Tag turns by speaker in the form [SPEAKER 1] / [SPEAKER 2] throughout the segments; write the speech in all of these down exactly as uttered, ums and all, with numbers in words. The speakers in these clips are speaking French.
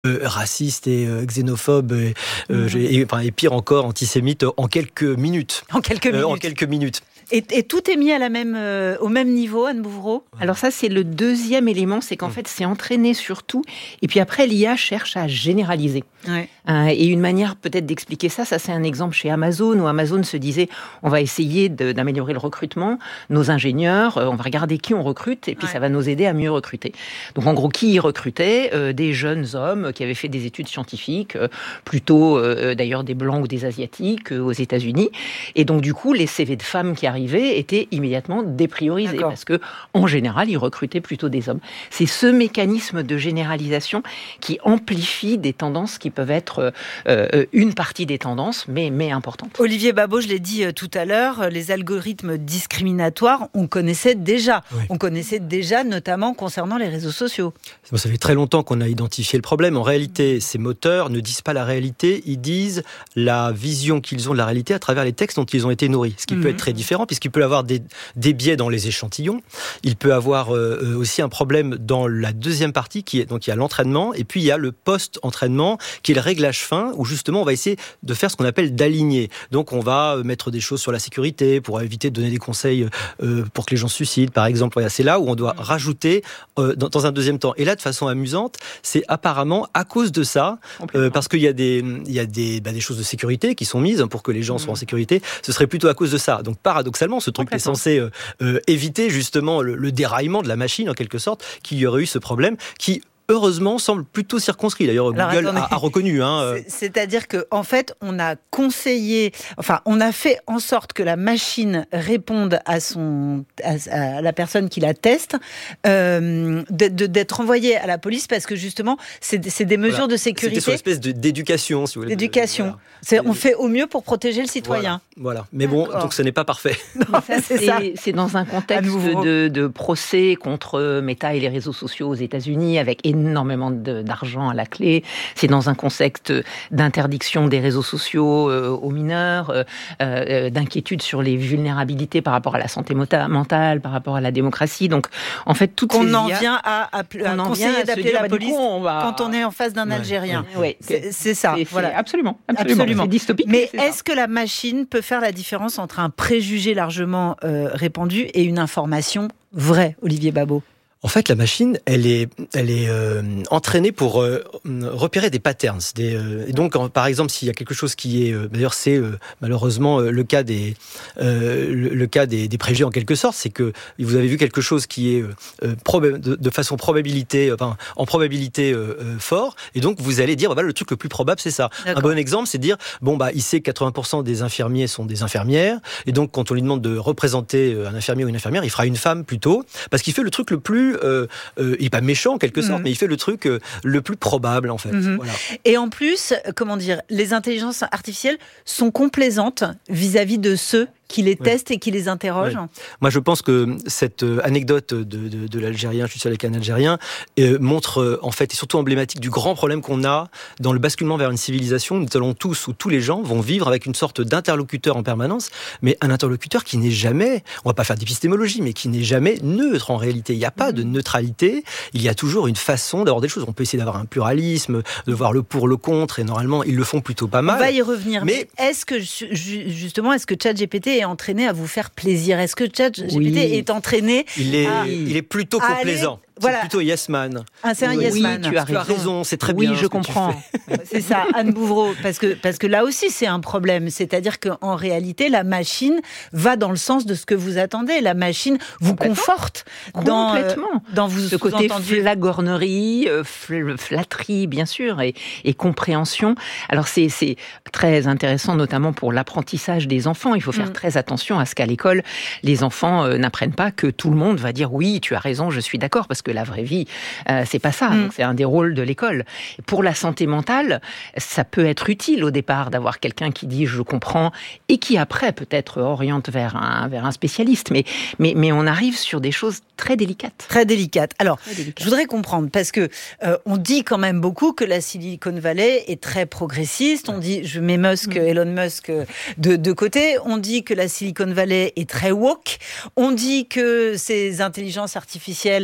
[SPEAKER 1] euh, raciste et euh, xénophobe et, euh, mmh. et, enfin, et pire encore antisémite en quelques minutes.
[SPEAKER 2] En quelques minutes.
[SPEAKER 1] Euh, en quelques minutes.
[SPEAKER 2] Et, et tout est mis à la même, euh, au même niveau, Anne Bouvreau ?
[SPEAKER 3] Alors ça, c'est le deuxième élément, c'est qu'en mmh. fait, c'est entraîné surtout. Et puis après, l'I A cherche à généraliser. Ouais. Euh, et une manière peut-être d'expliquer ça, ça c'est un exemple chez Amazon, où Amazon se disait, on va essayer de, d'améliorer le recrutement, nos ingénieurs, euh, on va regarder qui on recrute, et puis ouais. ça va nous aider à mieux recruter. Donc en gros, qui y recrutait ? euh, Des jeunes hommes qui avaient fait des études scientifiques, euh, plutôt euh, d'ailleurs des blancs ou des asiatiques euh, aux États-Unis. Et donc du coup, les C V de femmes qui arrivaient étaient immédiatement dépriorisés, D'accord. parce que en général, ils recrutaient plutôt des hommes. C'est ce mécanisme de généralisation qui amplifie des tendances qui peuvent être euh, une partie des tendances, mais, mais importantes.
[SPEAKER 2] Olivier Babot, je l'ai dit tout à l'heure, les algorithmes discriminatoires, on connaissait déjà. Oui. On connaissait déjà, notamment concernant les réseaux sociaux.
[SPEAKER 1] Ça fait très longtemps qu'on a identifié le problème. En réalité, ces moteurs ne disent pas la réalité, ils disent la vision qu'ils ont de la réalité à travers les textes dont ils ont été nourris. Ce qui mmh. peut être très différent, puisqu'il peut avoir des, des biais dans les échantillons. Il peut avoir euh, aussi un problème dans la deuxième partie, qui est, donc il y a l'entraînement, et puis il y a le post-entraînement, qui est le réglage fin, où justement on va essayer de faire ce qu'on appelle d'aligner. Donc on va mettre des choses sur la sécurité, pour éviter de donner des conseils euh, pour que les gens se suicident, par exemple. Voilà, c'est là où on doit rajouter euh, dans, dans un deuxième temps. Et là, de façon amusante, c'est apparemment à cause de ça, euh, parce qu'il y a des, il y a des, bah, des choses de sécurité qui sont mises pour que les gens mmh. soient en sécurité. Ce serait plutôt à cause de ça. Donc paradoxalement, ce truc est censé euh, euh, éviter justement le, le déraillement de la machine, en quelque sorte, qu'il y aurait eu ce problème qui heureusement, semble plutôt circonscrit. D'ailleurs, Alors, Google a, a reconnu. Hein.
[SPEAKER 2] C'est-à-dire qu'en fait, on a conseillé, enfin, on a fait en sorte que la machine réponde à, son, à, à la personne qui la teste, euh, de, de, d'être envoyée à la police parce que justement, c'est, c'est des mesures voilà. de sécurité.
[SPEAKER 1] C'était sur une espèce de, d'éducation, si vous voulez.
[SPEAKER 2] D'éducation. Voilà. C'est, on fait au mieux pour protéger le citoyen.
[SPEAKER 1] Voilà. voilà. Mais bon, D'accord. donc ce n'est pas parfait.
[SPEAKER 3] Non, ça, c'est, c'est, ça. c'est dans un contexte de, de procès contre Meta et les réseaux sociaux aux États-Unis, avec énormément de, d'argent à la clé. C'est dans un contexte d'interdiction des réseaux sociaux euh, aux mineurs, euh, euh, d'inquiétude sur les vulnérabilités par rapport à la santé mota- mentale, par rapport à la démocratie. Donc, en fait, toutes
[SPEAKER 2] qu'on
[SPEAKER 3] ces
[SPEAKER 2] en
[SPEAKER 3] I A,
[SPEAKER 2] vient à, à, à conseiller d'appeler dire, la bah, police coup, on va... quand on est en face d'un ouais. Algérien. Ouais. Ouais. C'est, c'est ça.
[SPEAKER 3] C'est,
[SPEAKER 2] voilà.
[SPEAKER 3] c'est absolument, absolument. absolument. C'est dystopique.
[SPEAKER 2] Mais
[SPEAKER 3] c'est
[SPEAKER 2] est-ce
[SPEAKER 3] ça.
[SPEAKER 2] que la machine peut faire la différence entre un préjugé largement euh, répandu et une information vraie, Olivier Babot ?
[SPEAKER 1] En fait, la machine, elle est, elle est euh, entraînée pour euh, repérer des patterns. Des, euh, et donc, en, par exemple, s'il y a quelque chose qui est, euh, d'ailleurs, c'est euh, malheureusement euh, le cas des, euh, le, le cas des, des préjugés en quelque sorte, c'est que vous avez vu quelque chose qui est euh, proba- de, de façon probabilité, enfin, en probabilité euh, euh, fort, et donc vous allez dire, bah, voilà, le truc le plus probable, c'est ça. D'accord. Un bon exemple, c'est de dire, bon, bah, il sait que quatre-vingts pour cent des infirmiers sont des infirmières, et donc quand on lui demande de représenter un infirmier ou une infirmière, il fera une femme plutôt, parce qu'il fait le truc le plus Euh, euh, il n'est pas méchant en quelque sorte, mmh. mais il fait le truc euh, le plus probable en fait. Mmh. Voilà.
[SPEAKER 2] Et en plus, comment dire, les intelligences artificielles sont complaisantes vis-à-vis de ceux qui les testent ouais. et qui les interrogent. Ouais.
[SPEAKER 1] Moi, je pense que cette anecdote de, de, de l'Algérien, je suis seul avec un Algérien, euh, montre euh, en fait, et surtout emblématique du grand problème qu'on a dans le basculement vers une civilisation. Nous allons tous, ou tous les gens, vont vivre avec une sorte d'interlocuteur en permanence, mais un interlocuteur qui n'est jamais, on va pas faire d'épistémologie, mais qui n'est jamais neutre en réalité. Il n'y a pas mmh. de neutralité, il y a toujours une façon d'avoir des choses. On peut essayer d'avoir un pluralisme, de voir le pour, le contre, et normalement, ils le font plutôt pas mal.
[SPEAKER 2] On va y revenir, mais, mais est-ce que, justement, est-ce que ChatGPT est entraîné à vous faire plaisir ? Est-ce que ChatGPT oui. est entraîné
[SPEAKER 1] il est,
[SPEAKER 2] à...
[SPEAKER 1] il est plutôt complaisant. Voilà. C'est plutôt yes man.
[SPEAKER 2] Ah, c'est un
[SPEAKER 1] oui,
[SPEAKER 2] yes
[SPEAKER 1] oui,
[SPEAKER 2] man.
[SPEAKER 1] Tu as, tu as raison, c'est très
[SPEAKER 3] oui,
[SPEAKER 1] bien.
[SPEAKER 3] Oui, je comprends.
[SPEAKER 2] C'est ça, Anne Bouvreau. Parce que, parce que là aussi, c'est un problème. C'est-à-dire qu'en réalité, la machine va dans le sens de ce que vous attendez. La machine vous conforte dans,
[SPEAKER 3] complètement.
[SPEAKER 2] Euh, dans vous
[SPEAKER 3] ce côté flagornerie, euh, fl- flatterie, bien sûr, et, et compréhension. Alors, c'est, c'est très intéressant, notamment pour l'apprentissage des enfants. Il faut faire mm. très attention à ce qu'à l'école, les enfants euh, n'apprennent pas que tout le monde va dire oui, tu as raison, je suis d'accord, parce que la vraie vie, euh, c'est pas ça. Mmh. Donc, c'est un des rôles de l'école. Pour la santé mentale, ça peut être utile au départ d'avoir quelqu'un qui dit je comprends et qui après peut-être oriente vers un, vers un spécialiste. Mais, mais, mais on arrive sur des choses très délicates.
[SPEAKER 2] Très délicates. Alors, très délicates. Je voudrais comprendre, parce que euh, on dit quand même beaucoup que la Silicon Valley est très progressiste. On dit, je mets Musk, mmh. Elon Musk de, de côté. On dit que la Silicon Valley est très woke. On dit que ces intelligences artificielles ont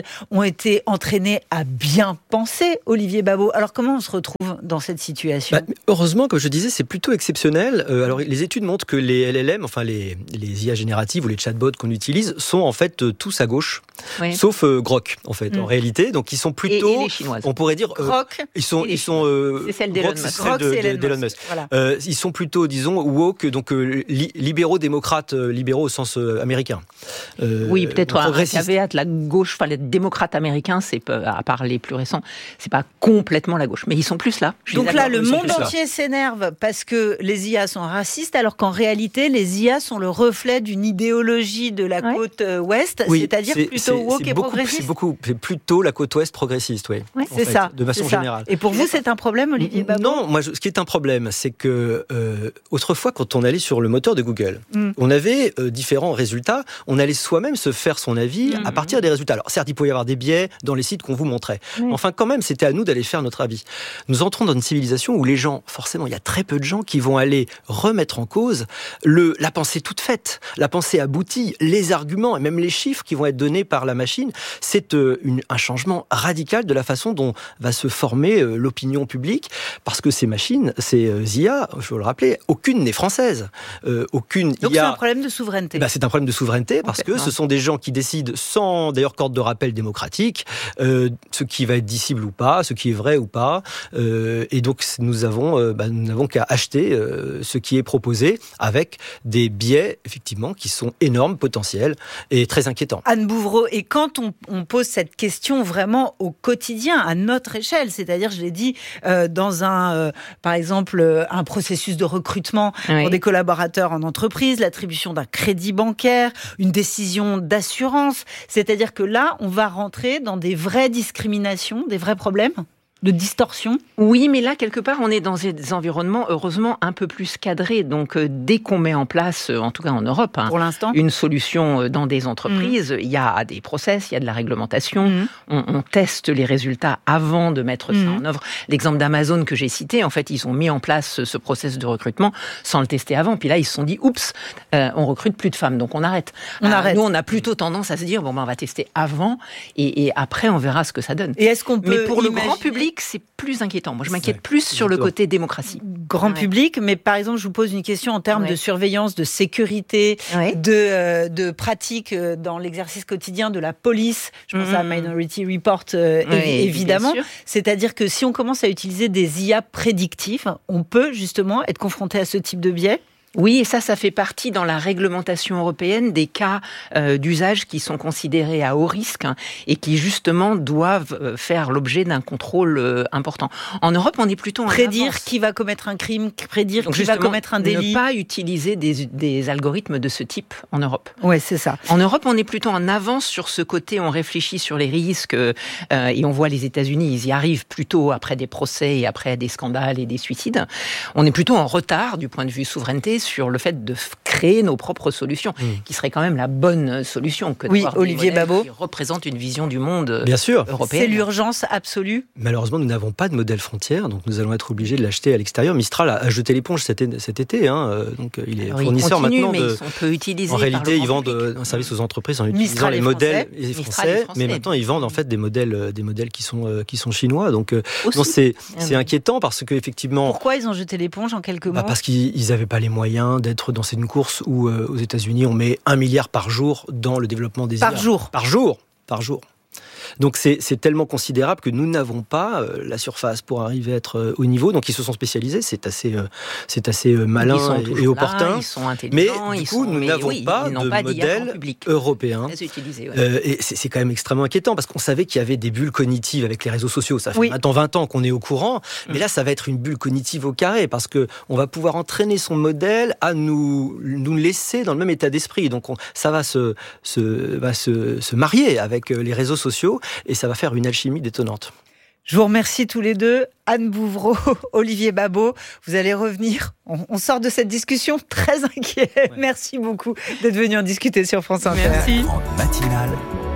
[SPEAKER 2] été entraînés à bien penser, Olivier Babot. Alors comment on se retrouve dans cette situation ?
[SPEAKER 1] bah, Heureusement, comme je disais, c'est plutôt exceptionnel. Euh, alors les études montrent que les L L M, enfin les, les I A génératives ou les chatbots qu'on utilise, sont en fait euh, tous à gauche, oui. sauf euh, Grok en fait, mmh. en réalité. Donc ils sont plutôt,
[SPEAKER 3] et, et les chinoises.
[SPEAKER 1] On pourrait dire, euh,
[SPEAKER 2] Grok.
[SPEAKER 1] Ils sont, ils sont. Euh,
[SPEAKER 3] c'est celle d'Elon Musk.
[SPEAKER 1] Grok, c'est celle de, d'Elon Musk. Voilà. Euh, ils sont plutôt, disons, woke, donc euh, li, libéraux démocrates, euh, libéraux au sens euh, américain.
[SPEAKER 3] Euh, oui, peut-être un caveat, la gauche, enfin les démocrates américains, c'est à part les plus récents, c'est pas complètement la gauche, mais ils sont plus là.
[SPEAKER 2] Donc là, le monde entier s'énerve parce que les I A sont racistes, alors qu'en réalité, les I A sont le reflet d'une idéologie de la ouais. côte ouest, oui, c'est-à-dire c'est, plutôt c'est, woke
[SPEAKER 1] c'est
[SPEAKER 2] et
[SPEAKER 1] beaucoup,
[SPEAKER 2] progressiste.
[SPEAKER 1] C'est beaucoup, c'est plutôt la côte ouest progressiste, oui.
[SPEAKER 2] Ouais. C'est fait, ça,
[SPEAKER 1] de façon générale.
[SPEAKER 2] Et pour vous, c'est un problème, Olivier Babot ?
[SPEAKER 1] Non, moi, ce qui est un problème, c'est que euh, autrefois, quand on allait sur le moteur de Google, mm. on avait euh, différents résultats. On allait soi-même se faire son avis mm. à partir des résultats. Alors certes, il pouvait y avoir des biais dans les sites qu'on vous montrait. Mm. Enfin, quand même, c'était à nous d'aller faire notre avis. Nous entrons dans une civilisation où les gens, forcément, il y a très peu de gens qui vont aller remettre en cause le, la pensée toute faite, la pensée aboutie, les arguments et même les chiffres qui vont être donnés par la machine. C'est euh, une, un changement radical de la façon dont va se former euh, l'opinion publique, parce que ces machines, ces euh, I A, je veux le rappeler, aucune n'est française. Euh, aucune
[SPEAKER 2] Donc
[SPEAKER 1] I A...
[SPEAKER 2] c'est un problème de souveraineté.
[SPEAKER 1] Ben, c'est un problème de souveraineté, parce que ce sont des gens qui décident sans, d'ailleurs, corde de rappel démocratique, euh, ce qui va être dissible ou pas, ce qui est vrai ou pas. Euh, et donc, nous avons, euh, ben, nous n'avons qu'à acheter euh, ce qui est proposé avec des biais, effectivement, qui sont énormes, potentiels et très inquiétants.
[SPEAKER 2] Anne Bouvreau, et quand on, on pose cette question vraiment au quotidien, à notre échelle, c'est-à-dire, je l'ai dit, euh, dans un, euh, par exemple, un processus de recrutement oui. pour des collaborateurs en entreprise, l'attribution d'un crédit bancaire, une décision d'assurance, c'est-à-dire que là, on va rentrer dans des vraies discriminations, des vrais problèmes de distorsion.
[SPEAKER 3] Oui, mais là, quelque part, on est dans des environnements, heureusement, un peu plus cadrés. Donc, euh, dès qu'on met en place, euh, en tout cas en Europe, hein,
[SPEAKER 2] pour l'instant,
[SPEAKER 3] une solution euh, dans des entreprises, mmh. il y a des process, il y a de la réglementation, mmh. on, on teste les résultats avant de mettre mmh. ça en œuvre. L'exemple d'Amazon que j'ai cité, en fait, ils ont mis en place ce process de recrutement sans le tester avant. Puis là, ils se sont dit, oups, euh, on recrute plus de femmes, donc on arrête.
[SPEAKER 2] On euh, arrête.
[SPEAKER 3] Nous, on a plutôt tendance à se dire, bon, ben, on va tester avant et, et après, on verra ce que ça donne.
[SPEAKER 2] Et est-ce qu'on peut
[SPEAKER 3] mais pour
[SPEAKER 2] imaginer...
[SPEAKER 3] le grand public, c'est plus inquiétant. Moi, je m'inquiète plus sur le côté démocratie.
[SPEAKER 2] Grand ouais. public, mais par exemple, je vous pose une question en termes ouais. de surveillance, de sécurité, ouais. de, euh, de pratique dans l'exercice quotidien de la police. Je pense mmh. à Minority Report, euh, oui, évidemment. C'est-à-dire que si on commence à utiliser des I A prédictifs, on peut justement être confronté à ce type de biais.
[SPEAKER 3] Oui, et ça, ça fait partie dans la réglementation européenne des cas euh, d'usage qui sont considérés à haut risque hein, et qui justement doivent euh, faire l'objet d'un contrôle euh, important. En Europe, on est plutôt en
[SPEAKER 2] prédire
[SPEAKER 3] avance.
[SPEAKER 2] Qui va commettre un crime, prédire Donc qui va commettre un délit.
[SPEAKER 3] Ne pas utiliser des, des algorithmes de ce type en Europe.
[SPEAKER 2] Ouais, c'est ça.
[SPEAKER 3] En Europe, on est plutôt en avance sur ce côté. On réfléchit sur les risques euh, et on voit les États-Unis, ils y arrivent plutôt après des procès et après des scandales et des suicides. On est plutôt en retard du point de vue souveraineté sur le fait de créer nos propres solutions, mmh. qui serait quand même la bonne solution que
[SPEAKER 2] oui, Olivier Babot,
[SPEAKER 3] qui représente une vision du monde
[SPEAKER 1] Bien sûr.
[SPEAKER 3] européen.
[SPEAKER 2] C'est l'urgence absolue.
[SPEAKER 1] Malheureusement, nous n'avons pas de modèle frontière, donc nous allons être obligés de l'acheter à l'extérieur. Mistral a, a jeté l'éponge cet, cet été, hein, donc il est Alors, fournisseur
[SPEAKER 3] il continue,
[SPEAKER 1] maintenant.
[SPEAKER 3] Mais
[SPEAKER 1] de,
[SPEAKER 3] ils sont peu utilisés
[SPEAKER 1] en réalité,
[SPEAKER 3] par
[SPEAKER 1] ils vendent un service aux entreprises en utilisant
[SPEAKER 2] Mistral
[SPEAKER 1] les modèles français, français,
[SPEAKER 3] français,
[SPEAKER 1] mais maintenant ils vendent en fait des modèles, des modèles qui sont qui sont chinois. Donc, donc c'est c'est inquiétant parce que effectivement.
[SPEAKER 2] Pourquoi ils ont jeté l'éponge en quelques mots
[SPEAKER 1] bah Parce qu'ils n'avaient pas les moyens d'être dans une course où euh, aux États-Unis on met un milliard par jour dans le développement des I A.
[SPEAKER 2] Par jour.
[SPEAKER 1] Par jour. Par jour. Donc c'est, c'est tellement considérable que nous n'avons pas euh, la surface pour arriver à être euh, au niveau. Donc ils se sont spécialisés, c'est assez, euh, c'est assez euh, malin et, et opportun.
[SPEAKER 3] Là, ils sont
[SPEAKER 1] mais
[SPEAKER 3] ils
[SPEAKER 1] du coup,
[SPEAKER 3] sont,
[SPEAKER 1] nous
[SPEAKER 3] mais
[SPEAKER 1] n'avons
[SPEAKER 3] oui,
[SPEAKER 1] pas de
[SPEAKER 3] pas
[SPEAKER 1] modèle européen.
[SPEAKER 3] Utilisé, ouais.
[SPEAKER 1] euh, et c'est, c'est quand même extrêmement inquiétant parce qu'on savait qu'il y avait des bulles cognitives avec les réseaux sociaux. Ça fait oui. maintenant vingt ans qu'on est au courant, mais mmh. là ça va être une bulle cognitive au carré parce que on va pouvoir entraîner son modèle à nous nous laisser dans le même état d'esprit. Donc on, ça va se, se va se, se marier avec les réseaux sociaux et ça va faire une alchimie détonnante.
[SPEAKER 2] Je vous remercie tous les deux, Anne Bouvreau, Olivier Babot. Vous allez revenir. On, on sort de cette discussion très inquiet. Ouais. Merci beaucoup d'être venu en discuter sur France Inter.
[SPEAKER 3] Merci.
[SPEAKER 4] En matinale,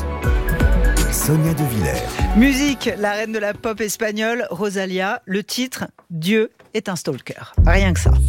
[SPEAKER 4] Sonia De Villers.
[SPEAKER 2] Musique, la reine de la pop espagnole, Rosalía. Le titre, Dieu est un stalker. Rien que ça.